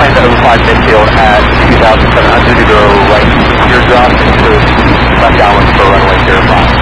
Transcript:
planes at over 5 midfield at 2,700 to go right. Teardrop into left downwind for runway 05.